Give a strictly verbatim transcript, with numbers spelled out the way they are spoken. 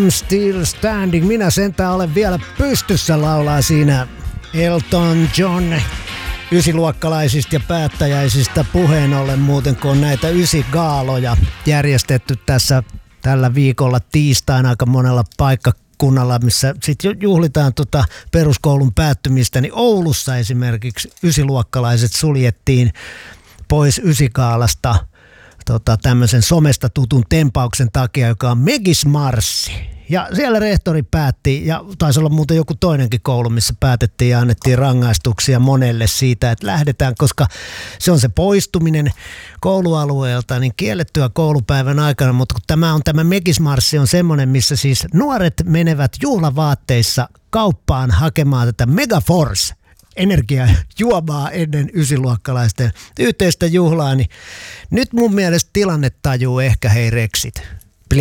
I'm still standing. Minä sentään olen vielä pystyssä, laulaa siinä Elton John. Ysiluokkalaisista ja päättäjäisistä puheen ollen muuten, kun on näitä ysigaaloja järjestetty tässä tällä viikolla tiistaina aika monella paikkakunnalla, missä sitten juhlitaan tota peruskoulun päättymistä, niin Oulussa esimerkiksi ysiluokkalaiset suljettiin pois ysigaalasta tota, tämmöisen somesta tutun tempauksen takia, joka on Megismarssi. Ja siellä rehtori päätti, ja taisi olla muuten joku toinenkin koulu, missä päätettiin ja annettiin rangaistuksia monelle siitä, että lähdetään, koska se on se poistuminen koulualueelta, niin kiellettyä koulupäivän aikana, mutta kun tämä on tämä Megismarssi on semmoinen, missä siis nuoret menevät juhlavaatteissa kauppaan hakemaan tätä Megaforce energiajuomaa ennen ysiluokkalaisten yhteistä juhlaa, niin nyt mun mielestä tilanne tajuu ehkä hei reksit.